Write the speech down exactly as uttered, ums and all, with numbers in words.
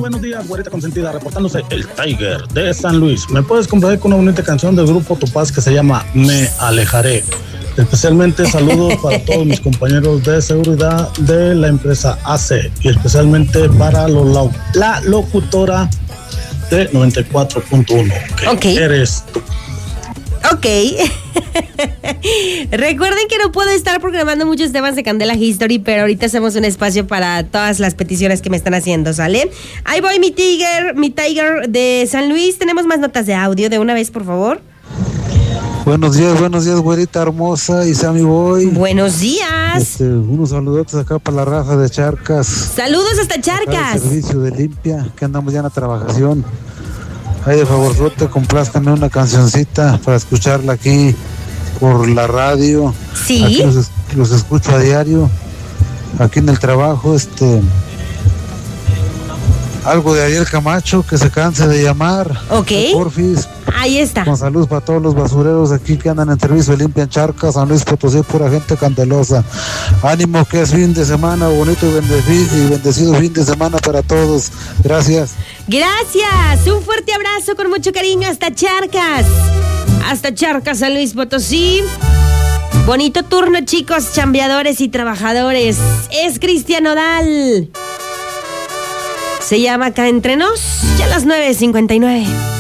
buenos días, güerita consentida, reportándose el Tiger de San Luis. ¿Me puedes complacer con una bonita canción del grupo Topaz que se llama Me Alejaré? Especialmente saludos para todos mis compañeros de seguridad de la empresa A C y especialmente para lo, la locutora de noventa y cuatro punto uno, que okay. eres tú. Ok. Recuerden que no puedo estar programando muchos temas de Candela History, pero ahorita hacemos un espacio para todas las peticiones que me están haciendo, ¿sale? Ahí voy, mi Tiger, mi Tiger de San Luis. Tenemos más notas de audio de una vez, por favor. Buenos días, buenos días, güerita hermosa y Sammy Boy. Buenos días. Este, unos saludos acá para la raza de Charcas. Saludos hasta Charcas. El servicio de limpia, que andamos ya en la trabajación. Ay, de favor, te complázcanme una cancioncita para escucharla aquí por la radio. Sí. Aquí los, los escucho a diario. Aquí en el trabajo, este... algo de Ariel Camacho, que se canse de llamar. Ok. Porfis. Ahí está. Con salud para todos los basureros aquí que andan en servicio de limpia en Charcas, San Luis Potosí, pura gente candelosa. Ánimo que es fin de semana, bonito y bendecido, y bendecido fin de semana para todos. Gracias. Gracias. Un fuerte abrazo con mucho cariño hasta Charcas. Hasta Charcas, San Luis Potosí. Bonito turno, chicos, chambeadores y trabajadores. Es Cristian Nodal. Se llama Acá Entre Nos, ya a las nueve cincuenta y nueve.